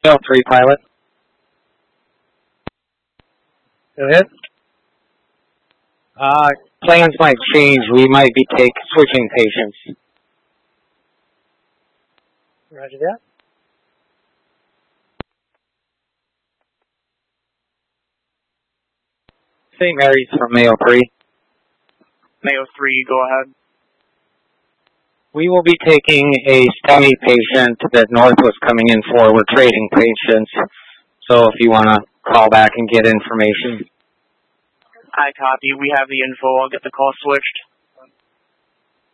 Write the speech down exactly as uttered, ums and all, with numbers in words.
Mail three pilot. Go ahead. Uh, plans might change. We might be take switching patients. Roger that. Saint Mary's from Mayo three. Mayo three, go ahead. We will be taking a STEMI patient that North was coming in for. We're trading patients. So if you want to call back and get information. I copy. We have the info. I'll get the call switched.